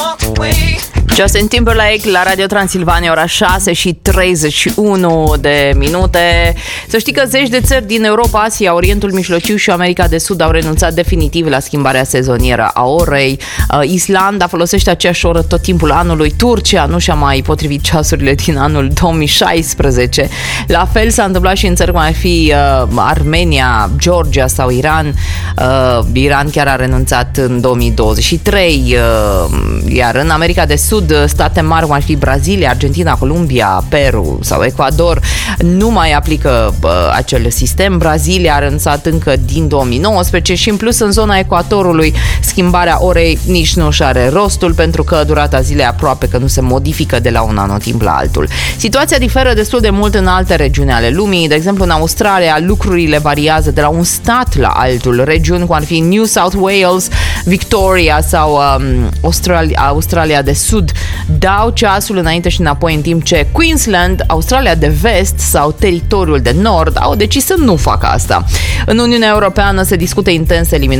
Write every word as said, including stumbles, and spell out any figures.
Justin Timberlake la Radio Transilvania, ora șase și treizeci și unu de minute. Să știi că zeci de țări din Europa, Asia, Orientul Mijlociu și America de Sud au renunțat definitiv la schimbarea sezonieră a orei. Islanda folosește aceeași oră tot timpul anului. Turcia nu și-a mai potrivit ceasurile din anul două mii șaisprezece. La fel s-a întâmplat și în țări cum ar fi uh, Armenia, Georgia sau Iran. Uh, Iran chiar a renunțat în două mii douăzeci și trei, uh, iar în America de Sud state mari cum ar fi Brazilia, Argentina, Columbia, Peru sau Ecuador nu mai aplică uh, acel sistem. Brazilia a renunțat încă din două mii nouăsprezece și în plus în zona ecuatorului schimbarea orei nici nu și are rostul, pentru că durata zilei aproape că nu se modifică de la un anotimp la altul. Situația diferă destul de mult în alte regiuni ale lumii. De exemplu, în Australia lucrurile variază de la un stat la altul. Regiuni cum ar fi New South Wales, Victoria sau um, Australia, Australia de Sud dau ceasul înainte și înapoi, în timp ce Queensland, Australia de Vest sau Teritoriul de Nord au decis să nu facă asta. În Uniunea Europeană se discută intens eliminarea